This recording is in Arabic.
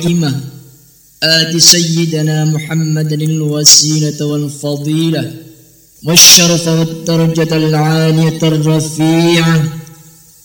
القائمة آت سيدنا محمد الوسيلة والفضيلة والشرف والدرجة العالية الرفيعة